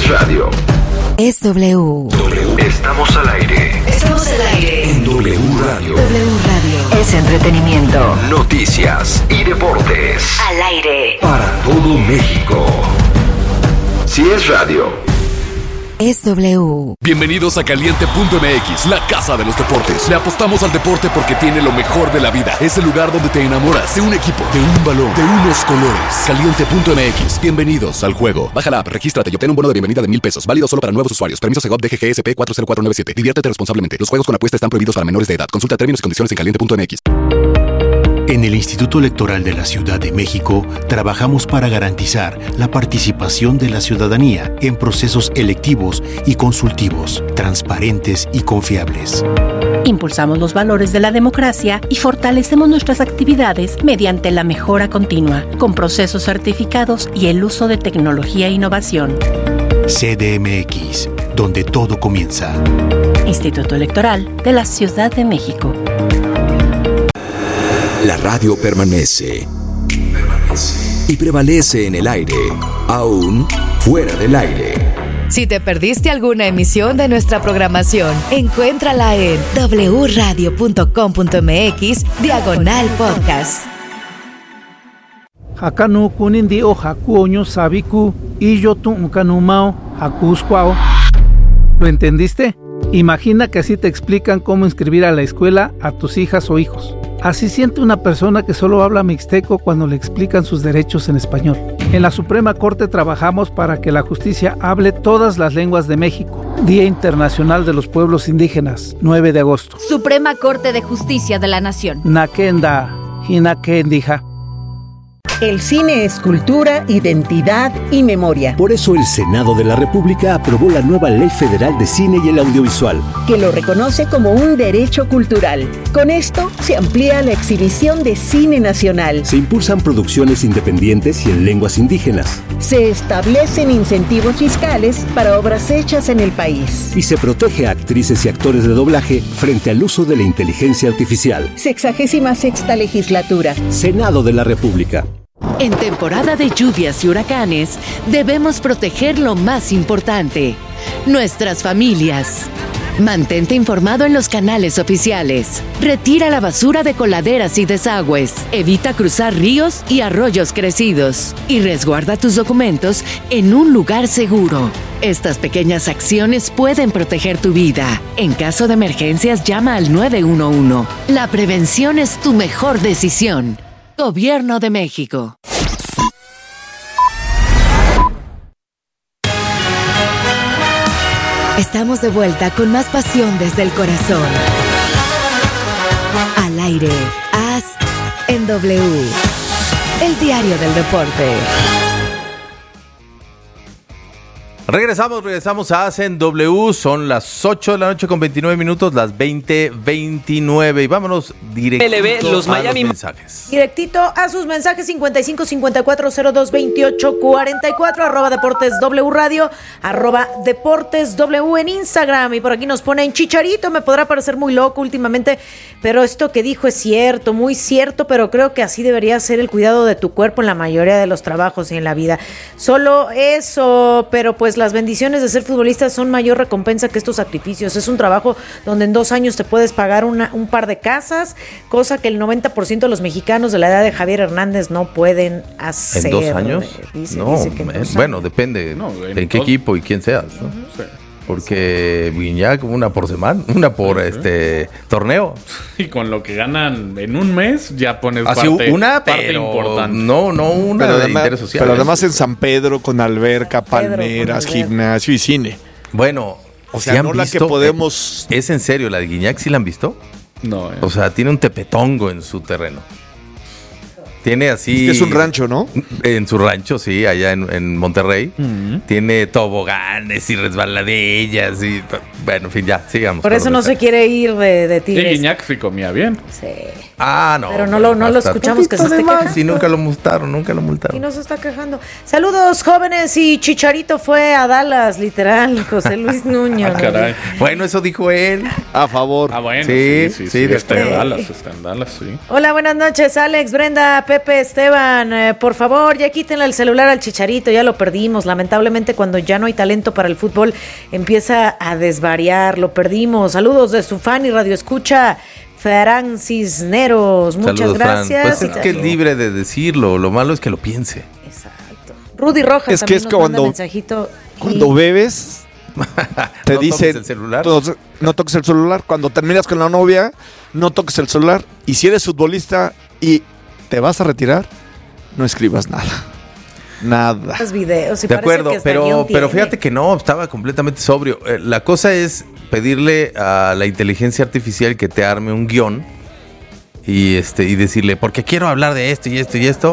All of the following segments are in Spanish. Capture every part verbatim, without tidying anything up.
es radio, es W. W. Estamos al aire. Estamos al aire. En W Radio. W Radio. Es entretenimiento. Noticias y deportes. Al aire. Para todo México. Si es radio, es W. Bienvenidos a Caliente punto M X, la casa de los deportes. Le apostamos al deporte porque tiene lo mejor de la vida. Es el lugar donde te enamoras de un equipo, de un balón, de unos colores. Caliente punto M X. Bienvenidos al juego. Baja la app, regístrate y obtén un bono de bienvenida de mil pesos. Válido solo para nuevos usuarios. Permiso Segov D G G S P cuatro cero cuatro nueve siete. Diviértete responsablemente. Los juegos con apuesta están prohibidos para menores de edad. Consulta términos y condiciones en caliente punto M X. En el Instituto Electoral de la Ciudad de México, trabajamos para garantizar la participación de la ciudadanía en procesos electivos y consultivos, transparentes y confiables. Impulsamos los valores de la democracia y fortalecemos nuestras actividades mediante la mejora continua, con procesos certificados y el uso de tecnología e innovación. C D M X, donde todo comienza. Instituto Electoral de la Ciudad de México. la radio permanece. Permanece. Y prevalece en el aire, aún fuera del aire. Si te perdiste alguna emisión de nuestra programación, encuéntrala en doble u radio punto com punto m x diagonal podcast. Hakanu kunindi o haku oño sabiku y yo tu ukanumao hakuskwao. ¿Lo entendiste? Imagina que así te explican cómo inscribir a la escuela a tus hijas o hijos. Así siente una persona que solo habla mixteco cuando le explican sus derechos en español. En la Suprema Corte trabajamos para que la justicia hable todas las lenguas de México. Día Internacional de los Pueblos Indígenas, nueve de agosto. Suprema Corte de Justicia de la Nación. Nakenda, Hinakendija. El cine es cultura, identidad y memoria. Por eso el Senado de la República aprobó la nueva Ley Federal de Cine y el Audiovisual, que lo reconoce como un derecho cultural. Con esto se amplía la exhibición de cine nacional. Se impulsan producciones independientes y en lenguas indígenas. Se establecen incentivos fiscales para obras hechas en el país. Y se protege a actrices y actores de doblaje frente al uso de la inteligencia artificial. Sexagésima sexta legislatura. Senado de la República. En temporada de lluvias y huracanes, debemos proteger lo más importante, nuestras familias. Mantente informado en los canales oficiales. Retira la basura de coladeras y desagües. Evita cruzar ríos y arroyos crecidos. Y resguarda tus documentos en un lugar seguro. Estas pequeñas acciones pueden proteger tu vida. En caso de emergencias, llama al nueve uno uno. La prevención es tu mejor decisión. Gobierno de México. Estamos de vuelta con más pasión desde el corazón. Al aire, haz en W, el diario del deporte. Regresamos, regresamos a Hacen W, son las ocho de la noche con veintinueve minutos, las veinte veintinueve y vámonos directito los a Miami los mensajes. Directito a sus mensajes cincuenta y cinco cincuenta y cuatro cero dos veintiocho cuarenta y cuatro, arroba Deportes W Radio, arroba Deportes W en Instagram. Y por aquí nos ponen: Chicharito me podrá parecer muy loco últimamente, pero esto que dijo es cierto, muy cierto, pero creo que así debería ser el cuidado de tu cuerpo en la mayoría de los trabajos y en la vida. Solo eso, pero pues las bendiciones de ser futbolista son mayor recompensa que estos sacrificios. Es un trabajo donde en dos años te puedes pagar una, un par de casas, cosa que el noventa por ciento de los mexicanos de la edad de Javier Hernández no pueden hacer. ¿En dos años? Dice, no, dice que en dos bueno, años. depende No, en en qué dos. equipo y quién seas, ¿no? Uh-huh. Sí. Porque Guiñac, una por semana, una por Sí. este torneo. Y con lo que ganan en un mes, ya pones Así parte, una, parte pero importante. no, no una Pero de además, interés social. pero además en San Pedro con alberca, Pedro, palmeras, con alberca. gimnasio y cine. Bueno, O ¿sí sea, han no la que visto? podemos... ¿Es en serio la de Guiñac? ¿Sí la han visto? No, eh. O sea, tiene un tepetongo en su terreno. Tiene así... Es un rancho, ¿no? En su rancho, sí, allá en, en Monterrey. Uh-huh. Tiene toboganes y resbaladillas y... Bueno, en fin, ya, sigamos. Por con eso los no se mensajes. quiere ir de, de Y Tigres. Guiñac sí comía bien. Sí. Ah, no. Pero no lo, no lo escuchamos que se esté quejando. Sí, nunca lo multaron, nunca lo multaron. Y no se está quejando. Saludos, jóvenes, y Chicharito fue a Dallas, literal, José Luis Nuño. Ah, caray. Bueno, eso dijo él. A favor. Ah, bueno. Sí, Sí, sí, sí, sí. Está después. en Dallas, está en Dallas, sí. Hola, buenas noches, Alex, Brenda, Pepe, Esteban. Eh, por favor, ya quítenle el celular al Chicharito, ya lo perdimos. Lamentablemente, cuando ya no hay talento para el fútbol, empieza a desvariar, lo perdimos. Saludos de su fan y radio escucha, Fran Cisneros. Muchas Saludos, gracias. Fran. Pues es que es libre de decirlo, lo malo es que lo piense. Exacto. Rudy Rojas Es que también es nos que manda cuando- mensajito. y- Cuando bebes, te ¿No dicen, toques el celular? No, no toques el celular. Cuando terminas con la novia, no toques el celular. Y si eres futbolista y te vas a retirar, no escribas nada. Nada. Los videos, y De parece acuerdo, que hasta pero, guión pero tiene. fíjate que no, estaba completamente sobrio. Eh, la cosa es pedirle a la inteligencia artificial que te arme un guión y este y decirle, porque quiero hablar de esto y esto y esto,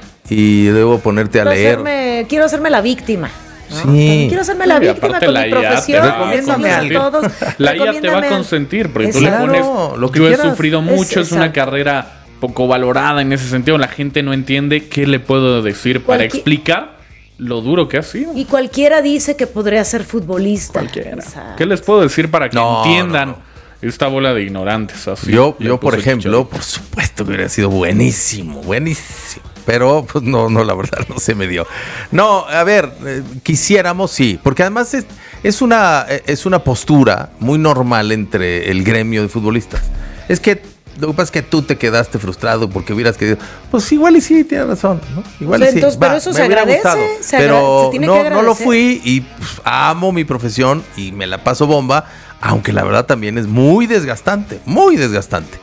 y debo ponerte a quiero leer. Hacerme, quiero hacerme la víctima. ¿no? Sí. Quiero hacerme la Y víctima aparte con la mi I A te profesión. va a Recomiéndame a consentir. todos. La I A te va a Recomiéndame. consentir, porque tú Exacto. le pones, lo que yo he quieras. sufrido Es- mucho, es, una exacto. carrera poco valorada en ese sentido, la gente no entiende qué le puedo decir para Cualquier- explicar lo duro que ha sido. Y cualquiera dice que podría ser futbolista. Cualquiera. Exacto. ¿Qué les puedo decir para que No, entiendan no, esta bola de ignorantes? Así yo, le yo por puso ejemplo, Chicharito. por supuesto que hubiera sido buenísimo, buenísimo. Pero pues no, no, la verdad no se me dio. No, a ver, eh, quisiéramos sí, porque además es, es una eh, es una postura muy normal entre el gremio de futbolistas. Es que lo que pasa es que tú te quedaste frustrado porque hubieras querido. Pues igual y sí, tienes razón, ¿no? Igual O sea, y sí. entonces, pero eso me se hubiera agradece, gustado, se agra- pero se tiene no, que no lo agradecer. fui y pues, amo mi profesión y me la paso bomba, aunque la verdad también es muy desgastante, muy desgastante.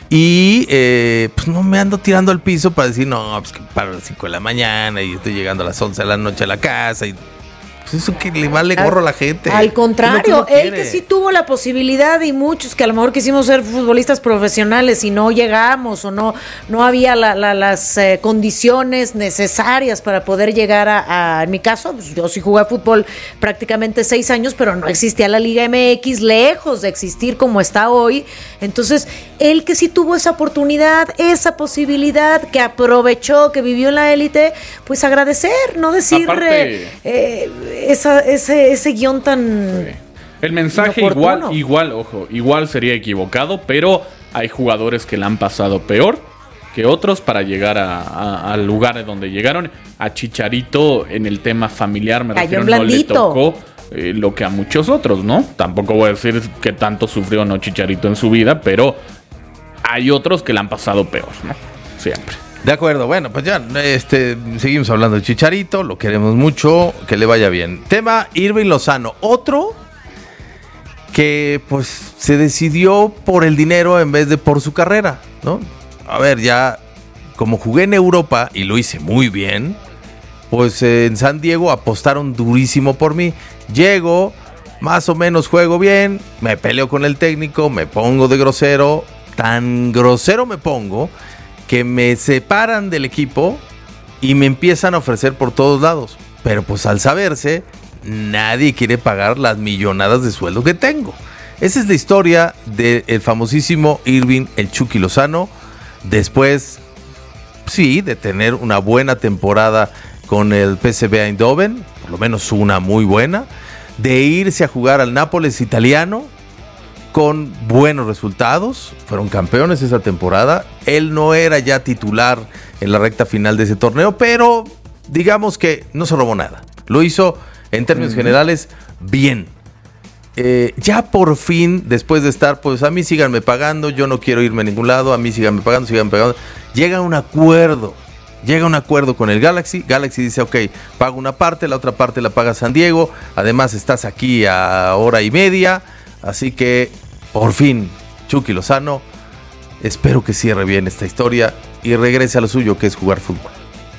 Y eh, pues no me ando tirando al piso para decir, no, pues que paro a las cinco de la mañana y estoy llegando a las once de la noche a la casa y pues eso que le vale gorro a la gente. Al contrario, Es lo que uno él que quiere. sí tuvo la posibilidad y muchos que a lo mejor quisimos ser futbolistas profesionales y no llegamos o no no había la- la- las eh, condiciones necesarias para poder llegar a, a- en mi caso, pues yo sí jugué fútbol prácticamente seis años, pero no existía la Liga M X, lejos de existir como está hoy. Entonces, él que sí tuvo esa oportunidad, esa posibilidad, que aprovechó, que vivió en la élite, pues agradecer, no decir Aparte- eh, eh, esa, ese, ese guión tan... El mensaje inoportuno. igual, igual, ojo, igual sería equivocado, pero hay jugadores que la han pasado peor que otros para llegar a- a- al lugar donde llegaron. A Chicharito en el tema familiar, me Cayó refiero, en no le blandito. tocó eh, lo que a muchos otros, ¿no? Tampoco voy a decir que tanto sufrió no Chicharito en su vida, pero hay otros que la han pasado peor, ¿no? Siempre. De acuerdo, bueno, pues ya este, seguimos hablando de Chicharito, lo queremos mucho, que le vaya bien. Tema Irving Lozano, otro que pues se decidió por el dinero en vez de por su carrera, ¿no? A ver, ya como jugué en Europa y lo hice muy bien, pues eh, en San Diego apostaron durísimo por mí. Llego, más o menos juego bien, me peleo con el técnico, me pongo de grosero, tan grosero me pongo que me separan del equipo y me empiezan a ofrecer por todos lados. Pero pues al saberse, nadie quiere pagar las millonadas de sueldo que tengo. Esa es la historia del famosísimo Irving el Chucky Lozano. Después, sí, de tener una buena temporada con el P S V Eindhoven, por lo menos una muy buena, de irse a jugar al Nápoles italiano, con buenos resultados, fueron campeones esa temporada. Él no era ya titular en la recta final de ese torneo, pero digamos que no se robó nada. Lo hizo en términos uh-huh. generales bien. Eh, ya por fin, después de estar, pues a mí síganme pagando, yo no quiero irme a ningún lado, a mí síganme pagando, síganme pagando. Llega un acuerdo, llega un acuerdo con el Galaxy. Galaxy dice, ok, pago una parte, la otra parte la paga San Diego, además estás aquí a hora y media. Así que, por fin, Chucky Lozano, espero que cierre bien esta historia y regrese a lo suyo, que es jugar fútbol.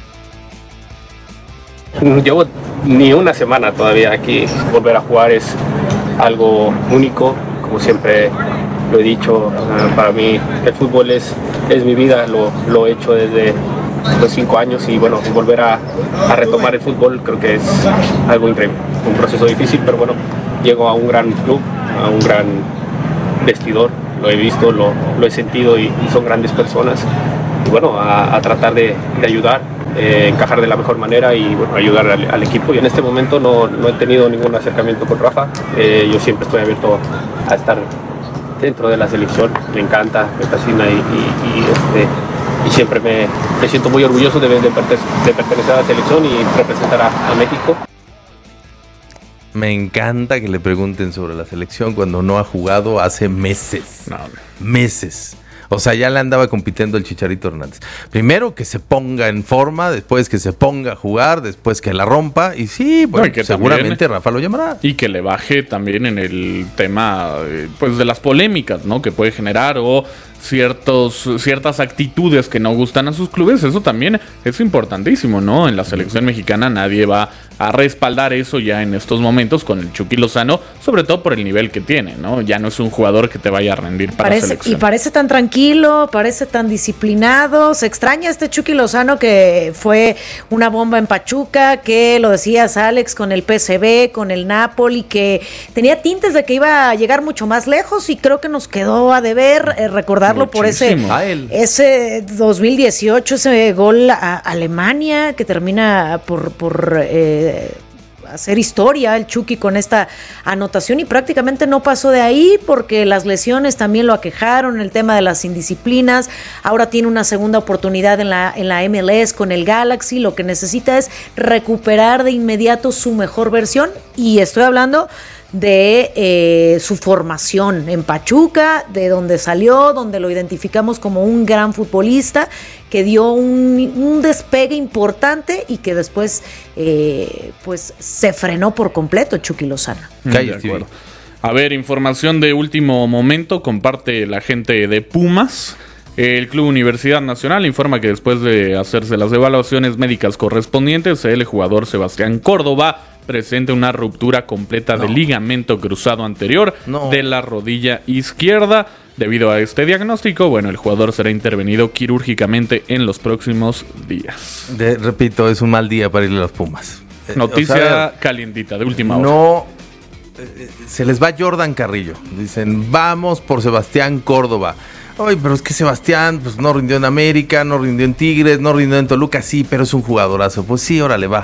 Llevo ni una semana todavía aquí. Volver a jugar es algo único, como siempre lo he dicho. Uh, para mí el fútbol es, es mi vida, lo, lo he hecho desde los cinco años y bueno, volver a, a retomar el fútbol creo que es algo increíble. Un proceso difícil, pero bueno, llego a un gran club, a un gran vestidor, lo he visto, lo, lo he sentido y, y son grandes personas. Y bueno, a, a tratar de, de ayudar, eh, encajar de la mejor manera y bueno, ayudar al, al equipo. Y en este momento no, no he tenido ningún acercamiento con Rafa. Eh, yo siempre estoy abierto a estar dentro de la selección. Me encanta, me fascina y, y, y, este, y siempre me, me siento muy orgulloso de, de, pertenecer, de pertenecer a la selección y representar a, a México. Me encanta que le pregunten sobre la selección cuando no ha jugado hace meses. No, meses. O sea, ya le andaba compitiendo el Chicharito Hernández. Primero que se ponga en forma, después que se ponga a jugar, después que la rompa. Y sí, bueno, no, y que seguramente también, Rafa lo llamará. Y que le baje también en el tema pues de las polémicas, ¿no? Que puede generar o ciertos ciertas actitudes que no gustan a sus clubes. Eso también es importantísimo, ¿no? En la selección mexicana nadie va a respaldar eso ya en estos momentos con el Chucky Lozano, sobre todo por el nivel que tiene, ¿no? Ya no es un jugador que te vaya a rendir para parece, la selección. Y parece tan tranquilo, parece tan disciplinado. Se extraña este Chucky Lozano que fue una bomba en Pachuca, que lo decías, Alex, con el P S V, con el Napoli, que tenía tintes de que iba a llegar mucho más lejos y creo que nos quedó a deber eh, recordarlo muchísimo por ese, ese dos mil dieciocho, ese gol a Alemania que termina por... por eh, hacer historia el Chucky con esta anotación y prácticamente no pasó de ahí porque las lesiones también lo aquejaron, el tema de las indisciplinas. Ahora tiene una segunda oportunidad en la, en la M L S con el Galaxy. Lo que necesita es recuperar de inmediato su mejor versión y estoy hablando de eh, su formación en Pachuca, de donde salió, donde lo identificamos como un gran futbolista que dio un, un despegue importante y que después eh, pues se frenó por completo Chucky Lozano. De acuerdo. A ver, información de último momento, comparte la gente de Pumas. El Club Universidad Nacional informa que después de hacerse las evaluaciones médicas correspondientes, el jugador Sebastián Córdoba presenta una ruptura completa no. del ligamento cruzado anterior no. de la rodilla izquierda. Debido a este diagnóstico, bueno, el jugador será intervenido quirúrgicamente en los próximos días. De, repito, es un mal día para ir a los Pumas. Noticia o sea, calientita, de última hora. No, eh, se les va Jordan Carrillo. Dicen, vamos por Sebastián Córdoba. Ay, pero es que Sebastián pues no rindió en América, no rindió en Tigres, no rindió en Toluca. Sí, pero es un jugadorazo. Pues sí, órale, va.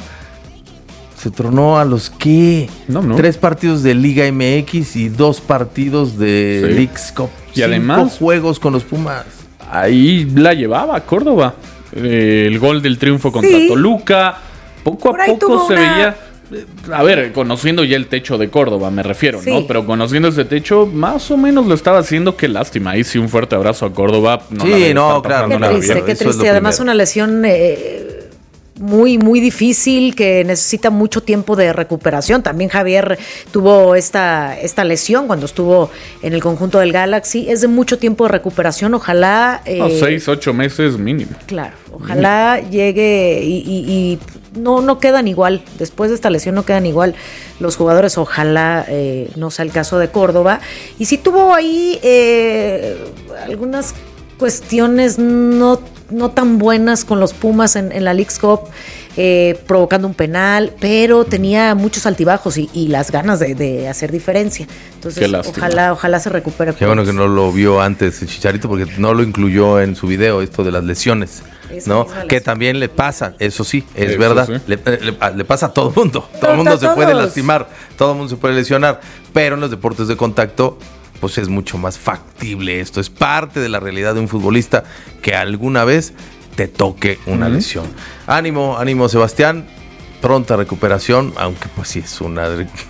Se tronó a los ¿qué? No, no. Tres partidos de Liga M X y dos partidos de sí. Leagues Cup. Y además juegos con los Pumas. Ahí la llevaba Córdoba. Eh, el gol del triunfo contra sí. Toluca. Poco a poco se una... veía. A ver, conociendo ya el techo de Córdoba, me refiero, sí. ¿no? Pero conociendo ese techo, más o menos lo estaba haciendo. Qué lástima. Ahí sí, un fuerte abrazo a Córdoba. No sí, no, claro. Qué triste, bien. qué triste. Además, una lesión eh, muy, muy difícil que necesita mucho tiempo de recuperación. También Javier tuvo esta, esta lesión cuando estuvo en el conjunto del Galaxy. Es de mucho tiempo de recuperación. Ojalá... Eh, no, seis, ocho meses mínimo. Claro. Ojalá mínimo. llegue y... y, y No, no quedan igual, después de esta lesión no quedan igual los jugadores, ojalá eh, no sea el caso de Córdoba. Y sí tuvo ahí eh, algunas cuestiones no, no tan buenas con los Pumas en, en la Leagues Cup, eh, provocando un penal, pero tenía muchos altibajos y, y las ganas de, de hacer diferencia. Entonces ojalá, ojalá se recupere. Qué bueno que no lo vio antes el Chicharito porque no lo incluyó en su video, esto de las lesiones. Esa ¿no? Que también le pasa, eso sí, es eso verdad, sí. Le, le, le pasa a todo el mundo, todo el mundo se puede lastimar, todo el mundo se puede lesionar, pero en los deportes de contacto, pues es mucho más factible esto, es parte de la realidad de un futbolista que alguna vez te toque una uh-huh. lesión. Ánimo, ánimo Sebastián, pronta recuperación, aunque pues sí, es una,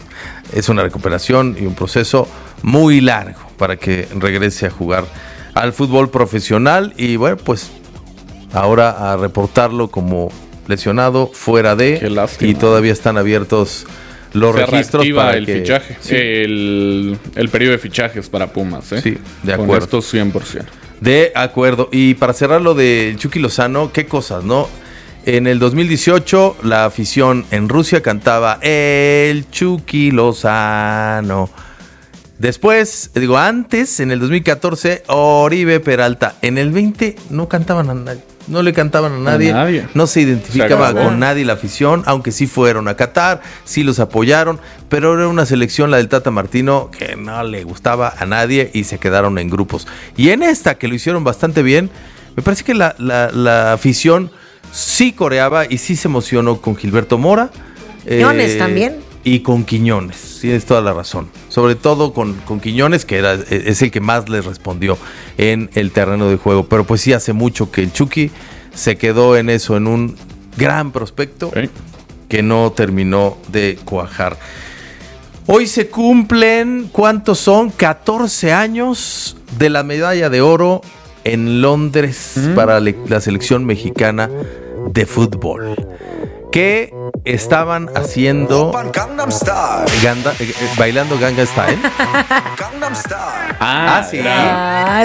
es una recuperación y un proceso muy largo para que regrese a jugar al fútbol profesional y bueno, pues ahora a reportarlo como lesionado fuera de y todavía están abiertos los Se registros para el que, fichaje, sí. el, el periodo de fichajes para Pumas, ¿eh? Sí, de acuerdo. Con esto cien por ciento. De acuerdo. Y para cerrar lo de Chucky Lozano, qué cosas, ¿no? En el dos mil dieciocho la afición en Rusia cantaba el Chucky Lozano. Después, digo, antes, en el dos mil catorce, Oribe Peralta. En el veinte no cantaban a nadie. no le cantaban a nadie, A nadie. no se identificaba Se acabó. con nadie la afición, aunque sí fueron a Qatar, sí los apoyaron, pero era una selección, la del Tata Martino, que no le gustaba a nadie y se quedaron en grupos. Y en esta, que lo hicieron bastante bien, me parece que la, la, la afición sí coreaba y sí se emocionó con Gilberto Mora. Quiñones también. Y con Quiñones, tienes toda la razón. Sobre todo con, con Quiñones, que era, es el que más les respondió en el terreno de juego. Pero pues sí, hace mucho que el Chucky se quedó en eso, en un gran prospecto Sí. que no terminó de cuajar. Hoy se cumplen, ¿cuántos son? catorce años de la medalla de oro en Londres mm. para le, la selección mexicana de fútbol. ¿Qué estaban haciendo? Ganda, eh, bailando Gangnam Style. Ah, ah sí. Ah,